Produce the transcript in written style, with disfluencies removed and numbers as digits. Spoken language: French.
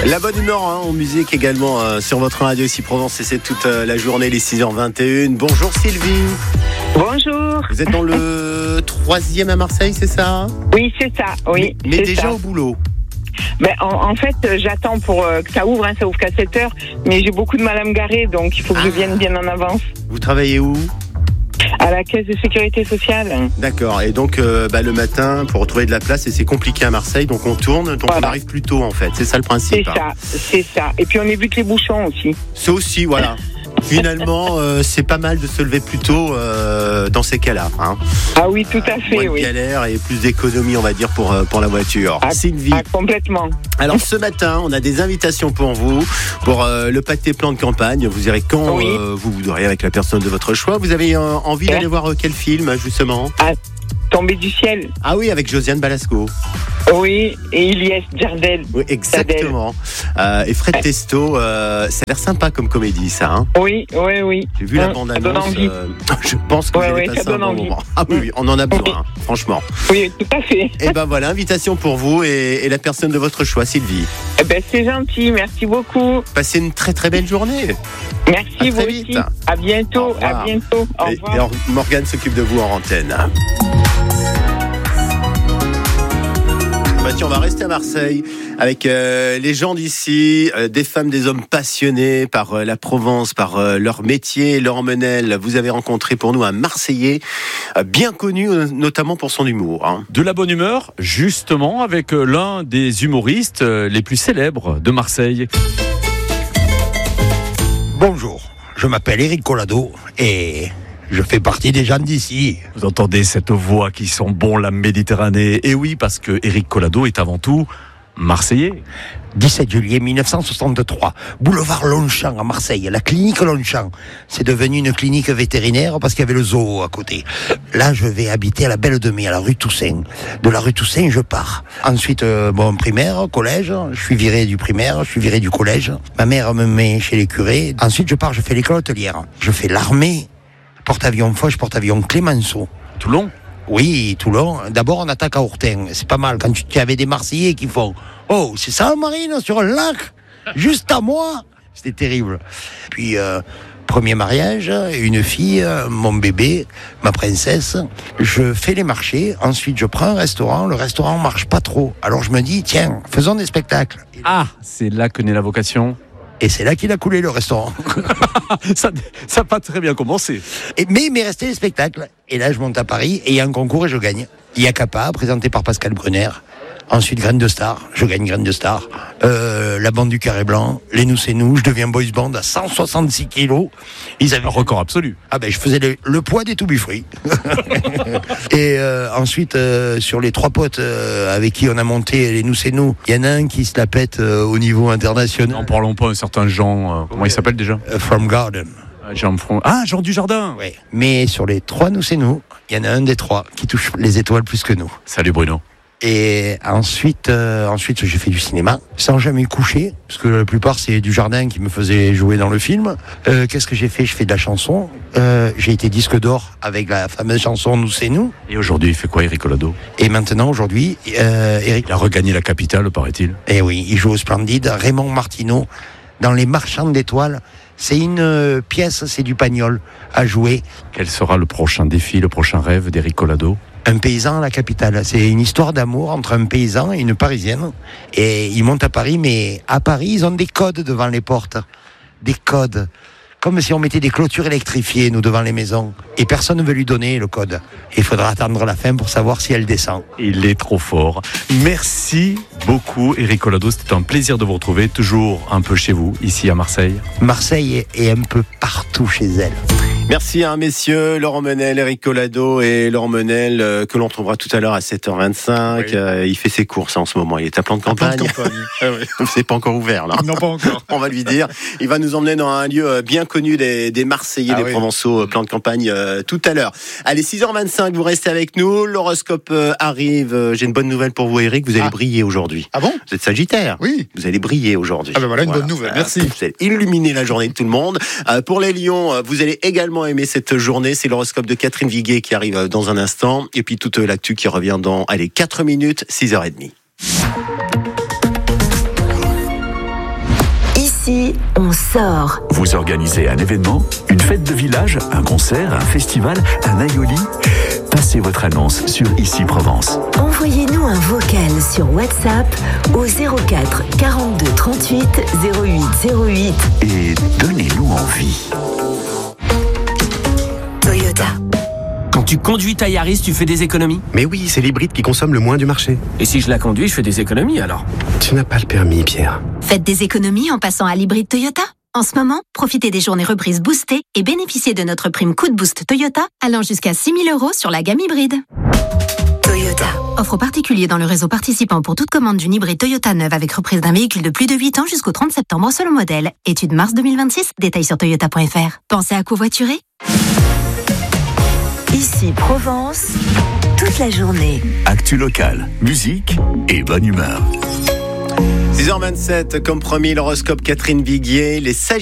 La bonne humeur en musique également sur votre radio ici Provence et c'est toute la journée, les 6h21. Bonjour Sylvie. Bonjour. Vous êtes dans le 3e à Marseille, c'est ça? Oui, c'est ça, oui. Mais c'est déjà ça. au boulot? En fait, j'attends pour que ça ouvre, ça ouvre qu'à 7h, mais j'ai beaucoup de mal à me garer, donc il faut que je vienne bien en avance. Vous travaillez où? À la caisse de sécurité sociale. D'accord, et donc le matin, pour retrouver de la place, et c'est compliqué à Marseille, donc on tourne, donc voilà. On arrive plus tôt en fait, c'est ça le principe. C'est ça. Et puis on évite les bouchons aussi. C'est aussi, voilà. Finalement, c'est pas mal de se lever plus tôt dans ces cas-là. Hein. Ah oui, tout à fait, moins de oui. galère et plus d'économie, on va dire, pour la voiture. Sylvie. Complètement. Alors ce matin, on a des invitations pour vous, pour le pâté plan de campagne. Vous irez quand vous voudrez avec la personne de votre choix. Vous avez envie d'aller voir quel film, justement? Tombé du ciel. Ah oui, avec Josiane Balasco. Oui, et Ilyes Jardel. Oui, exactement. Et Fred Testo, ça a l'air sympa comme comédie, ça. Hein. Oui. J'ai vu la bande-annonce. Je pense que vous allez passer un bon moment. Ah oui, on en a besoin, franchement. Oui, tout à fait. Et ben voilà, invitation pour vous et la personne de votre choix, Sylvie. Eh ben, c'est gentil, merci beaucoup. Passez une très très belle journée. Merci, vous aussi. À bientôt, à bientôt. Au revoir. Et Morgane s'occupe de vous en antenne. On va rester à Marseille avec les gens d'ici, des femmes, des hommes passionnés par la Provence, par leur métier, leur Menel. Vous avez rencontré pour nous un Marseillais bien connu, notamment pour son humour. Hein. De la bonne humeur, justement, avec l'un des humoristes les plus célèbres de Marseille. Bonjour, je m'appelle Eric Collado et je fais partie des gens d'ici. Vous entendez cette voix qui sent bon la Méditerranée. Et oui, parce que Eric Collado est avant tout Marseillais. 17 juillet 1963, boulevard Longchamp à Marseille, la clinique Longchamp. C'est devenu une clinique vétérinaire parce qu'il y avait le zoo à côté. Là, je vais habiter à la Belle de Mai, à la rue Toussaint. De la rue Toussaint, je pars. Ensuite, primaire, collège. Je suis viré du primaire, je suis viré du collège. Ma mère me met chez les curés. Ensuite, je pars, je fais l'école hôtelière. Je fais l'armée. Porte-avions Foch, porte-avions Clémenceau. Toulon? Oui, Toulon. D'abord, on attaque à Ortain. C'est pas mal. Quand tu avais des Marseillais qui font « Oh, c'est ça, Marine, sur un lac? Juste à moi ?» C'était terrible. Puis, premier mariage, une fille, mon bébé, ma princesse. Je fais les marchés. Ensuite, je prends un restaurant. Le restaurant marche pas trop. Alors, je me dis « Tiens, faisons des spectacles. » Ah, c'est là que naît la vocation. Et c'est là qu'il a coulé le restaurant. Ça n'a pas très bien commencé. Mais il m'est resté les spectacles. Et là, je monte à Paris et il y a un concours et je gagne. Iacapa, présenté par Pascal Brunner. Ensuite, Graine de Star. Je gagne Graine de Star. La bande du Carré Blanc. Les Nous c'est Nous. Je deviens boys band à 166 kilos. Ils avaient un record absolu. Ah ben, je faisais le poids des To Be Free. Et ensuite, sur les 3 potes avec qui on a monté Les Nous c'est Nous, il y en a un qui se la pète au niveau international. N'en parlons pas, un certain Jean. Comment il s'appelle déjà? From Garden. Jean Dujardin. Oui. Mais sur les 3 Nous c'est Nous, il y en a un des 3 qui touche les étoiles plus que nous. Salut Bruno. Et ensuite, j'ai fait du cinéma sans jamais coucher, parce que la plupart c'est Dujardin qui me faisait jouer dans le film. Qu'est-ce que j'ai fait? Je fais de la chanson. J'ai été disque d'or avec la fameuse chanson Nous c'est Nous. Et aujourd'hui, il fait quoi, Eric Collado? Et maintenant, aujourd'hui, Eric... Il a regagné la capitale, paraît-il. Et oui, il joue au Splendide. Raymond Martineau, dans Les Marchands d'étoiles. C'est une pièce, c'est du Pagnol à jouer. Quel sera le prochain défi, le prochain rêve d'Eric Collado? Un paysan à la capitale. C'est une histoire d'amour entre un paysan et une Parisienne. Et ils montent à Paris, mais à Paris, ils ont des codes devant les portes. Des codes. Comme si on mettait des clôtures électrifiées, nous, devant les maisons. Et personne ne veut lui donner le code. Et il faudra attendre la fin pour savoir si elle descend. Il est trop fort. Merci beaucoup, Eric Collado. C'était un plaisir de vous retrouver, toujours un peu chez vous, ici à Marseille. Marseille est un peu partout chez elle. Merci messieurs, Laurent Menel, Eric Collado et Laurent Menel que l'on trouvera tout à l'heure à 7h25. Oui. Il fait ses courses en ce moment, il est à plan de campagne. C'est pas encore ouvert là. Non, pas encore. On va lui dire. Il va nous emmener dans un lieu bien connu des Marseillais, des Provençaux, plan de campagne tout à l'heure. Allez, 6h25, vous restez avec nous. L'horoscope arrive. J'ai une bonne nouvelle pour vous, Eric. Vous allez briller aujourd'hui. Ah bon? Vous êtes Sagittaire. Oui. Vous allez briller aujourd'hui. Ah ben voilà une bonne nouvelle. Merci. Vous allez illuminer la journée de tout le monde. Pour les Lions, vous allez également aimer cette journée. C'est l'horoscope de Catherine Viguet qui arrive dans un instant. Et puis toute l'actu qui revient dans 4 minutes, 6h30. Ici, on sort. Vous organisez un événement, une fête de village, un concert, un festival, un aioli. Passez votre annonce sur Ici Provence. Envoyez-nous un vocal sur WhatsApp au 04 42 38 08 08. Et donnez-nous envie. Toyota. Quand tu conduis ta Yaris, tu fais des économies? Mais oui, c'est l'hybride qui consomme le moins du marché. Et si je la conduis, je fais des économies alors? Tu n'as pas le permis, Pierre. Faites des économies en passant à l'hybride Toyota. En ce moment, profitez des journées reprises boostées et bénéficiez de notre prime Coup de Boost Toyota allant jusqu'à 6 000 € sur la gamme hybride. Toyota. Offre aux particuliers dans le réseau participant pour toute commande d'une hybride Toyota neuve avec reprise d'un véhicule de plus de 8 ans jusqu'au 30 septembre selon modèle. Étude mars 2026, détails sur toyota.fr. Pensez à covoiturer? Ici Provence, toute la journée. Actu local, musique et bonne humeur. 6h27, comme promis, l'horoscope Catherine Viguier, les